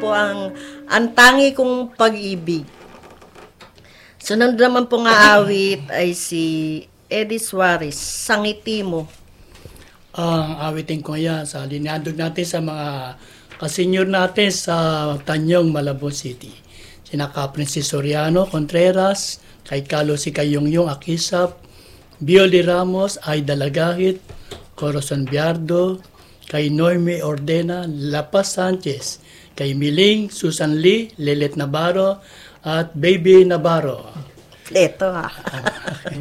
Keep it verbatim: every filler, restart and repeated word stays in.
po ang ang tangi kong pag-ibig. Sunod naman po nga awit ay si Eddie Suarez, Sangiti Mo. Ang awitin ko yan sa linyadog natin sa mga kasenyor natin sa Tanyong, Malabon City. Sina Kaprin si Soriano Contreras, kay Carlos si Kayongyong Akisap, Bioli Ramos, Aida Lagahit, Corazon Biardo, kay Noemi Ordena, Lapas Sanchez, kay Miling, Susan Lee, Lelet Navarro, at Baby Navarro. Ito ha.